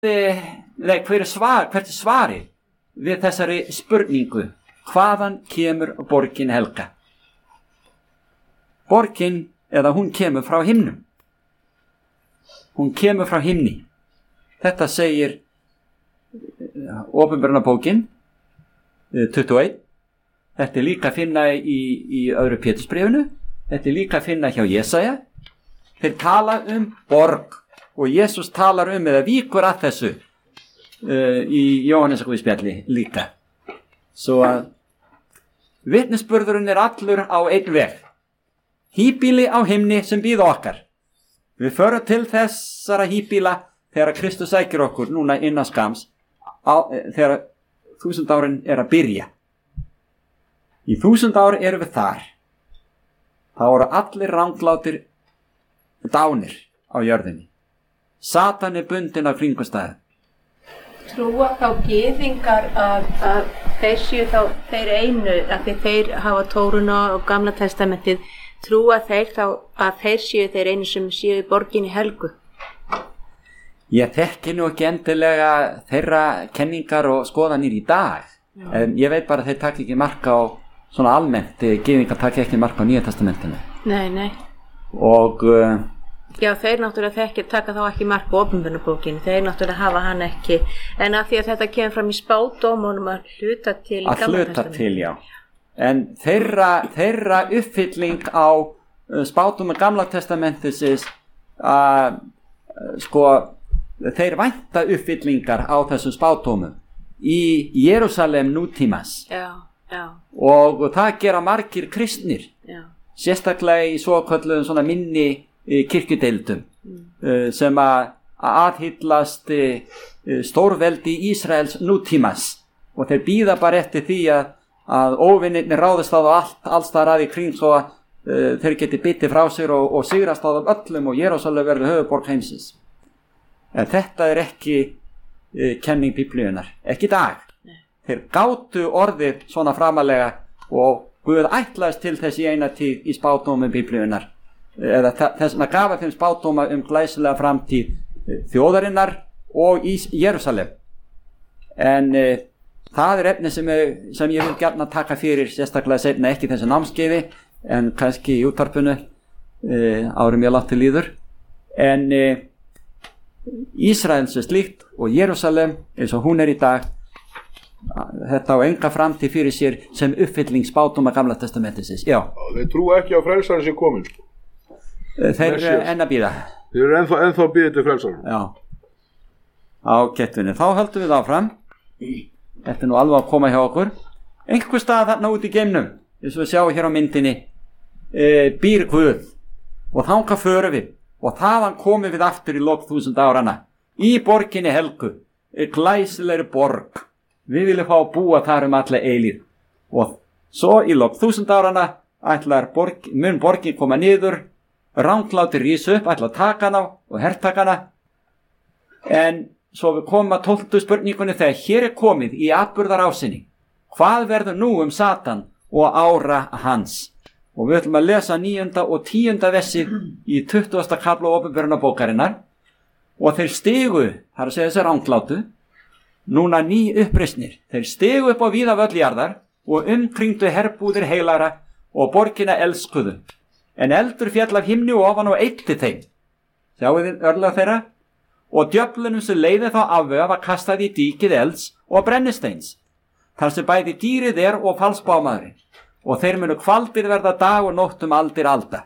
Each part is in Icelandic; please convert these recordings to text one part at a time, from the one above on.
hvert er svarið við þessari spurningu? Hvaðan kemur borgin helga? Borgin, eða hún kemur frá himnum. Hún kemur frá himni. Þetta segir Opinberunarbókin 21. Þetta er líka að finna í öðru Pétursbréfinu. Þetta er líka að finna hjá Jesaja. Þeir tala borg og Jesús talar eða víkur að þessu í Jóhannesarguðspjalli líka. Svo að vitnisburðurinn er allur á einn veg. Híbýli á himni sem bíða okkar. Við förum til þessara híbýla þegar Kristus sækir okkur núna innan skams þegar 1000 árin er að byrja. Í 1000 ár erum við þar. Það voru allir ranglátir dánir á jörðinni. Satan er bundinn af kringumstæðum. Trúa þá gyðingar að þeir séu þá þeir einu, að þeir hafa Tóruna og Gamla testamentið, trúa þeir þá að þeir séu þeir einu sem séu í borginni helgu? Ég þekki nú ekki endilega þeirra kenningar og skoðanir í dag. En ég veit bara að þeir taka ekki mark á svona almennt, gyðingar taka ekki mark á Nýja testamentinu. Nei. Og já, þeir náttúrulega taka þá ekki mark á Opinberunarbókinu, þeir náttúrulega hafa hann ekki, en af því að þetta kemur fram í spádómunum að hluta til í Gamla testamentinu. Að hluta til, já. En þeirra uppfylling á spádómum Gamla testamentisins þeir vænta uppfyllingar á þessum spádómum í Jerúsalem nútímans. Já. Og það gera margir kristnir. Já. Sérstaklega í svokölluðum svona minni kirkjudeildum sem að aðhyllast stórveldi Ísraels nútímans, og þeir bíða bara eftir því að óvinnirnir ráðist á alls þar að í kring svo að þeir geti bitið frá sér og sigrast á þeim öllum og Jerúsalem verður höfuðborg heimsins. En þetta er ekki kenning Biblíunnar, ekki í dag. Þeir gátu orðið svona framalega og Guð ætlaðist til þess í eina tíð í spádómum Biblíunnar, eða þess að gafa þeim spádóma glæsilega framtíð þjóðarinnar og í Jerúsalem. En það er efni sem ég vil gjarna taka fyrir, sérstaklega seinna, ekki þessu námskeiði en kannski í útvarpinu árum ég langt til líður. En Ísraels er slíkt og Jerúsalem eins og hún er í dag, þetta á enga framtíð fyrir sér sem uppfylling spádóma Gamla testamentisins. Já. Þeir trúa ekki á frelsarinn sem kominn. Þeir eru enn að bíða. Þeir eru ennþá að bíða til frelsarinn. Já. Á kettunni. Þá höldum við áfram. Þetta er nú alveg að koma hjá okkur. Einhver stað þarna út í geimnum, eins og við sjáum hér á myndinni, býr Guð, og þangað förum við, og þaðan komum við aftur í lok 1000 árana í borginni helgu, glæsilegri borg. Við viljum fá að búa þar alla eilíð, og svo í lok 1000 árana mun borgin koma niður, ranglátir rísa upp, ætla að taka hana og hertaka hana. En svo við komum að 12. spurningunni þegar hér er komið í atburðarásinni. Hvað verður nú Satan og ára hans? Og við ætlum að lesa 9. og 10. versið í 20. kafla Opinberunarbókarinnar. Og þeir stigu, það er að segja þessi ranglátu, núna ný uppreisnir. Þeir stigu upp á víða völl jarðar og umkringdu herbúðir heilagra og borgina elskuðu. En eldur fjall af himni ofan og eitti þeim. Sjáu þið örlög þeirra? Og djöflunum sem leiði þá afvega var kastað í dýkið elds og brennisteins, þar sem bæði dýrið er og falsbámaðurinn, og þeir munu kvaldir verða dag og nótt aldir alda.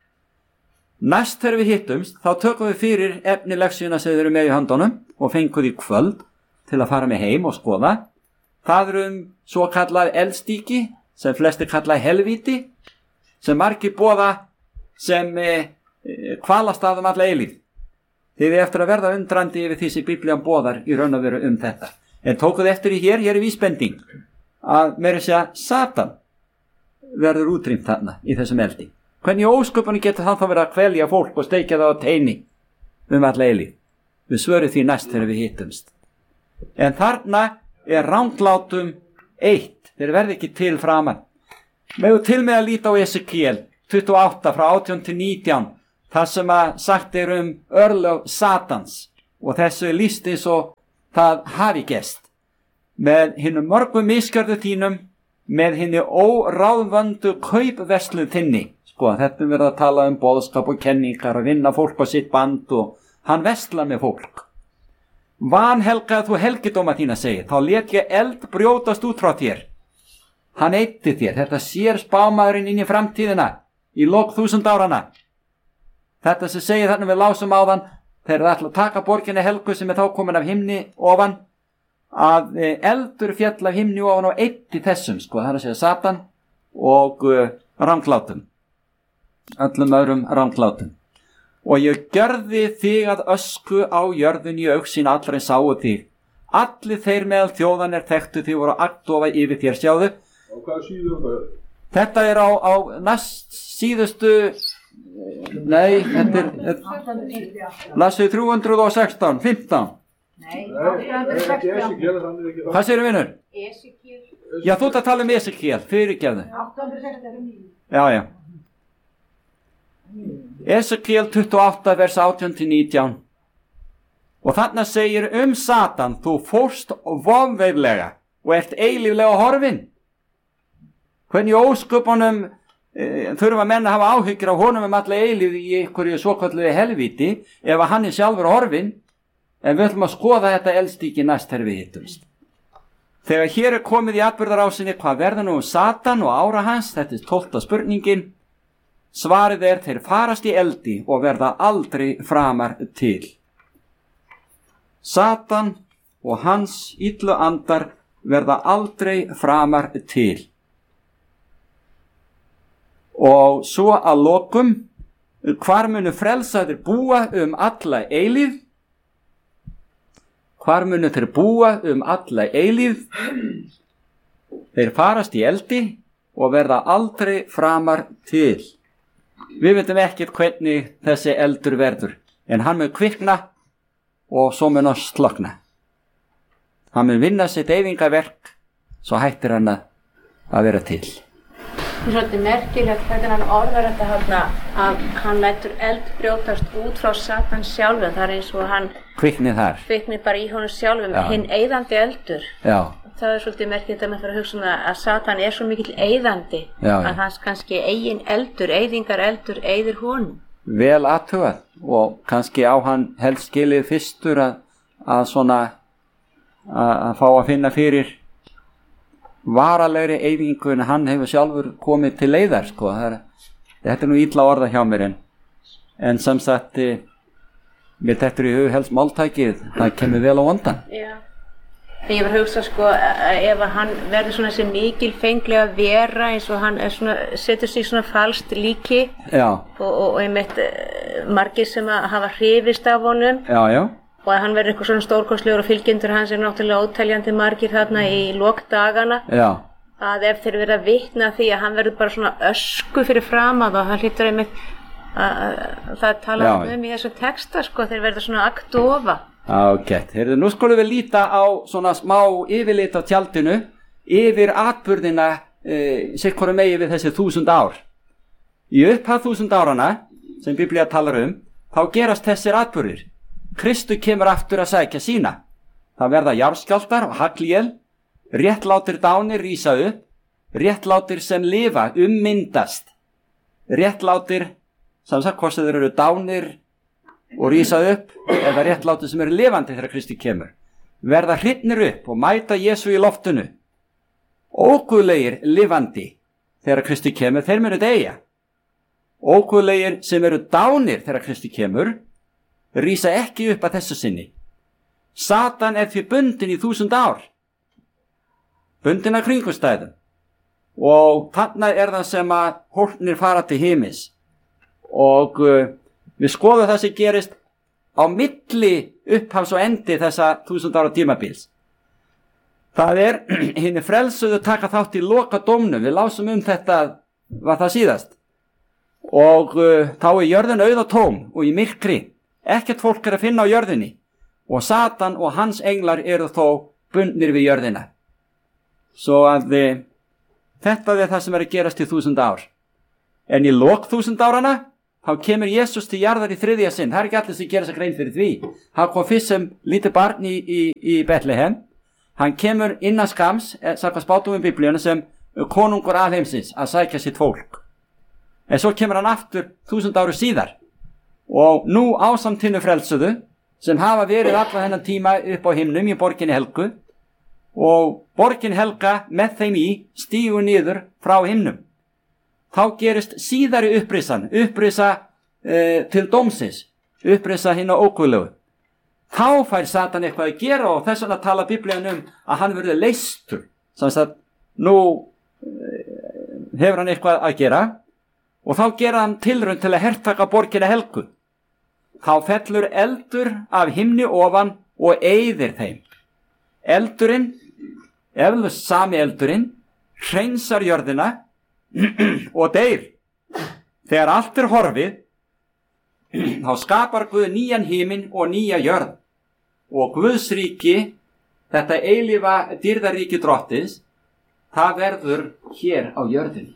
Næst þegar við hittumst, þá tökum við fyrir efnilegsjuna sem þeir eru með í höndunum og fenguð í kvöld til að fara með heim og skoða. Það eru svo kallað eldsdýki, sem flestir kallað helvíti, sem margir boða sem kvalastað alla eilíð. Þið er eftir að verða undrandi yfir því sem Biblían boðar í raun og veru þetta. En tókuð eftir í hér er vísbending að meira segja Satan verður útrýmt þarna í þessum eldi. Hvernig ósköpunni getur það þá verið að kvelja fólk og steikja það á teini alla eilíð? Við svörum því næst þegar við hittumst. En þarna er ranglátum eitt. Þeir verði ekki til framan. Megum til með að líta á Esekiel 28 frá 18 til 19, þar sem að sagt er örlög Satans og þessu er lýst eins og það hafi gest. Með hinnum mörgum misgjörðu þínum, með hinni óráðvöndu kaupverslu þinni. Sko, þetta er verið að tala um boðskap og kenningar, að vinna fólk á sitt band og hann verslar með fólk. Vanhelgaði þú helgidóma þína, segir, þá lét ég eld brjótast út frá þér. Hann eitti þér, þetta sér spámaðurinn inn í framtíðina, í lok 1000 áranna. Þetta sem segir þarna við lásum áðan, þeir ætla að taka borginni helgu sem er þá komin af himni ofan, að eldur fjall af himni ofan og eitti þessum, sko, það er að segja Satan og ranglátum, öllum öðrum ranglátum. Og ég gjörði þig að ösku á jörðin í augsýn allra en sáu þig. Allir þeir meðal þjóðan þekktu þig voru agndofa yfir þér, sjáðu. Og hvað síður þetta? Þetta er á næst síðustu, nei, þetta er, lasið 316, 15. Nei, 816. Hvað segirðu, vinur? Esekiel. Já, þú ert að tala um Esekiel, fyrirgefðu. 816. Já. Esekiel 28, vers 18-19. Og þarna segir Satan, þú fórst vofveiflega og ert eilíflega horfin. Hvernig ósköpunum þurfa menn að hafa áhyggjur af honum alla eilíf í einhverju svokölluðu helvíti ef að hann er sjálfur horfin, en við ætlum að skoða þetta eldstíki næst þegar við hittumst. Þegar hér er komið í atburðarásinni hvað verður nú Satan og ára hans, þetta er 12. spurningin, svarið er þeir farast í eldi og verða aldrei framar til. Satan og hans illu andar verða aldrei framar til. Og svo að lokum, hvar munu frelsaðir búa alla eilíf? Hvar munu þeir búa alla eilíf? Þeir farast í eldi og verða aldrei framar til. Við veitum ekkert hvernig þessi eldur verður, en hann mun kvikna og svo mun hann slokna. Hann mun vinna sitt eyðingaverk, svo hættir hann að vera til. Það er svolítið merkilegt hvernig hann orðar þetta þarna að hann lætur eld brjótast út frá Satan sjálfum. Það er eins og hann kvikni bara í honum sjálfum, hinn eyðandi eldur. Já. Það er svolítið merkilegt að maður fyrir að hugsa að Satan er svo mikill eyðandi að hans kannski eigin eldur, eyðingar eldur, eyðir honum. Vel athugað og kannski á hann helst skilið fyrstur að svona að fá að finna fyrir varalegri eyðingu en hann hefur sjálfur komið til leiðar, sko. Þetta er nú illa orða hjá mér en sem sagt mér dettur í hug helst máltækið, það kemur vel á vondan. Já. Ég var að hugsa, sko, ef hann verður svona þessi mikilfenglega vera eins og hann setur sig svona falskt líki og einmitt margir sem að hafa hrifist af honum og að hann verður eitthvað svona stórkostlegur og fylgjendur hans er náttúrulega óteljandi margir þarna í lokdagana að ef þeir verða vitna því að hann verður bara svona ösku fyrir framað og það hlýtur einmitt að það tala í þessum texta, sko, þeir verða svona agndofa. Ágætt, nú skulum við líta á svona smá yfirlit á tjaldinu yfir atburðina sirkvoru megi við þessi 1000 ár. Í upphaf 1000 árana sem Biblía talar þá gerast þessir atburðir. Kristur kemur aftur að sækja sína. Það verða jarðskjálftar og haglél, réttlátir dánir rísa upp, réttlátir sem lifa myndast, réttlátir sem sagt hvort þeir eru dánir og rísa upp eða réttlátir sem eru lifandi þegar Kristi kemur, verða hrifnir upp og mæta Jesú í loftinu. Óguðlegir lifandi þegar Kristi kemur, þeir munu deyja. Óguðlegir sem eru dánir þegar Kristi kemur rísa ekki upp að þessu sinni. Satan er því bundin í 1000 ár, bundin að kringumstæðum, og þarna er það sem að hólpnir fara til himins og við skoðum það sem gerist á milli upphafs og endi þessa 1000 ára tímabils. Það er hinni frelsuðu taka þátt í loka dómnum, við lásum þetta var það síðast, og þá er jörðin auð og tóm og í myrkri, ekkert fólk er að finna á jörðinni og Satan og hans englar eru þó bundnir við jörðina. Svo að þetta er það sem er að gerast í 1000 ár. En í lok 1000 árana þá kemur Jesús til jarðar í 3. sinn. Það ekki allir sem gera þess grein fyrir því. Hann kom fyrst sem lítið barn í Betlehem. Hann kemur innan skams, samkvæmt spátumum Biblíunni, sem konungur alheimsins að sækja sitt fólk. En svo kemur hann aftur 1000 árum síðar. Og nú ásamt hinu frelsuðu, sem hafa verið alla þennan tíma upp á himnum í borginni Helgu, og borgin Helga með þeim í stígu niður frá himnum. Þá gerist síðari upprisa til dómsins, upprisa hina óguðlegu. Þá fær Satan eitthvað að gera og þess vegna tala Biblían að hann verður leystur. Þannig að nú hefur hann eitthvað að gera og þá gera hann tilraun til að hertaka borgina Helgu. Þá fellur eldur af himni ofan og eyðir þeim. Eldurinn, eflaust sami eldurinn, hreinsar jörðina og deyr. Þegar allt horfið, þá skapar Guð nýjan himinn og nýja jörð. Og Guðs ríki, þetta eilífa dýrðaríki drottins, það verður hér á jörðinni.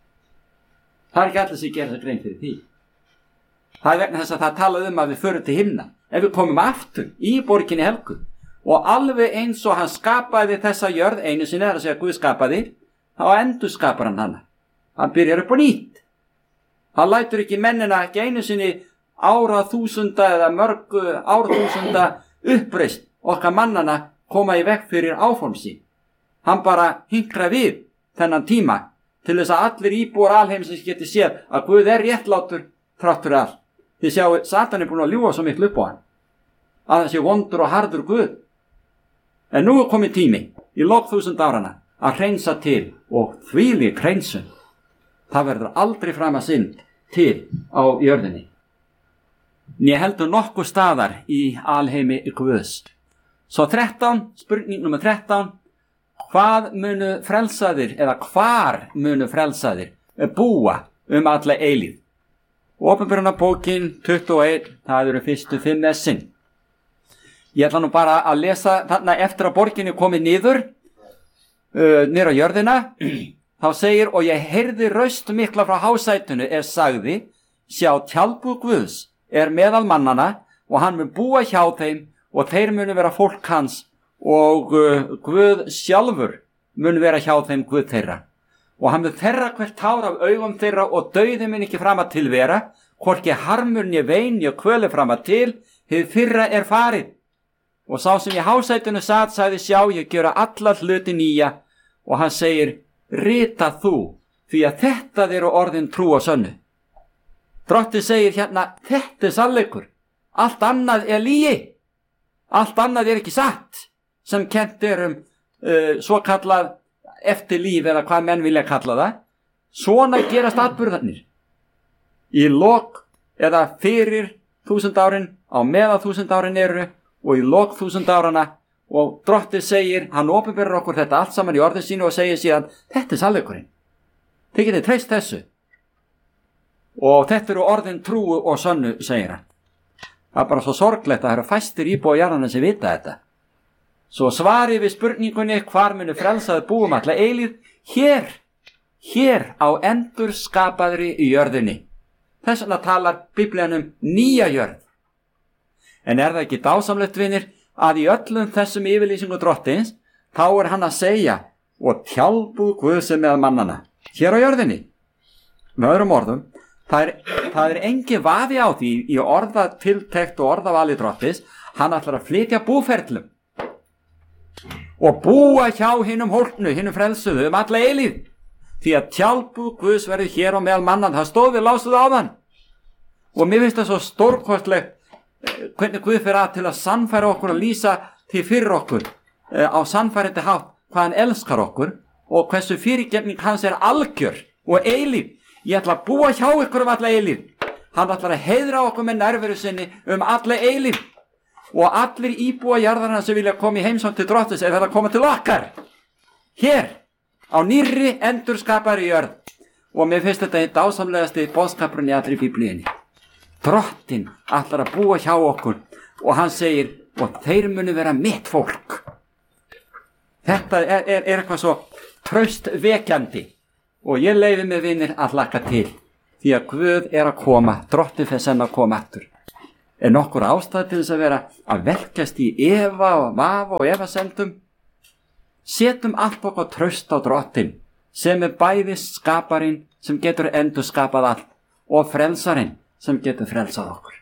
Það ekki allir sem gera það grein fyrir því. Það vegna þess að það talaði að við förum til himna. Ef við komum aftur í borginni Helgu og alveg eins og hann skapaði þessa jörð einu sinni, það að segja Guð skapaði, þá endur skapar hann hana. Hann byrjar upp á nýtt. Hann lætur ekki mennina ekki einu sinni áraþúsunda eða mörgu árþúsunda uppreist okkar mannana koma í veg fyrir áform sín. Hann bara hinkra við þennan tíma til þess að allir íbúar alheimsins geti séð að Guð réttlátur þráttur allt. Þið sjáu, Satan búin að ljúga svo miklu upp á hann. Að það sé vondur og harður Guð. En nú komið tími í lok 1000 áranna að hreinsa til og þvílík hreinsun. Það verður aldrei fram að synd til á jörðinni. Né heldur nokkuð staðar í alheimi Guðs. Svo 13, spurning nummer 13. Hvað munu frelsaðir eða hvar munu frelsaðir búa alla eilíð? Opinberunarbókin 21, það eru fyrstu 5 essin. Ég ætla nú bara að lesa þarna eftir að borginni komið niður á jörðina. Þá segir, og ég heyrði raust mikla frá hásætunu sagði, sjá tjaldbúð Guðs meðal mannana og hann mun búa hjá þeim og þeir munu vera fólk hans og Guð sjálfur mun vera hjá þeim Guð þeirra. Og hann mun þerra hvert tár af augum þeirra og dauði mun ekki fram að til vera, hvorki harmur né vein né kvöli fram að til, hið fyrra farið. Og sá sem í hásætunu sat sagði, sjá, ég gera alla hluti nýja, og hann segir, rita þú, því að þetta eru orðin trú og sönnu. Drottinn segir hérna, þetta sannleikur, allt annað lygi, allt annað ekki satt, sem kennt svo kallað eftirlíf eða hvað menn vilja kalla það. Svona gerast atburðarnir. Í lok eða fyrir 1000 árin, á meðan 1000 árin eru og í lok 1000 árana, og Drottinn segir, hann opinberar okkur þetta allt saman í orðin sínu og segir síðan, þetta sannleikurinn. Þið getið treyst þessu. Og þetta eru orðin trúu og sönnu, segir hann. Það bara svo sorglegt að það eru fæstir íbúa jarðanna sem vita þetta. Svo svarið við spurningunni, hvar munu frelsaði búum alla eilíð, hér á endur skapaðri í jörðinni. Þess vegna talar Biblían nýja jörð. En það ekki dásamlegt, vinir, að í öllum þessum yfirlýsingu Drottins, þá hann að segja, og tjaldbúð Guðs meðal mannana, hér á jörðinni. Með öðrum orðum, það engin vafi á því í orðatiltekt og orðavali Drottins, hann ætlar að flytja búferlum og búa hjá hinum hólknu, hinum frelsuðu alla eilíð, því að tjaldbúð Guðs verður hér á meðal mannan. Það stóð við lásuð áðan og mér finnst það svo stórkostlegt hvernig Guð fer til að sannfæra okkur og lýsa því fyrir okkur á sannfærandi hátt hvað hann elskar okkur og hversu fyrirgefning hans algjör og eilíð. Ég ætla að búa hjá ykkur alla eilíð. Hann ætlar að heiðra okkur með nærveru sinni alla eilíð. Og allir íbúa jarðarna sem vilja koma í heimsókn til Drottins það að koma til okkar. Hér, á nýrri endurskapari jörð. Og mér finnst þetta dásamlegasti boðskapurinn í allri Biblíunni. Drottinn ætlar að búa hjá okkur og hann segir, og þeir munu vera mitt fólk. Þetta eitthvað svo traustvekjandi og ég leyfi mig, vinir, að hlakka til. því að Guð að koma, drottinn fer senn að koma aftur. Nokkur ástæða til þess að vera að velkjast í efa og vafa og efasemdum? Setjum allt okkar traust á drottinn, sem bæði skaparinn sem getur endurskapað allt og frelsarinn sem getur frelsað okkur.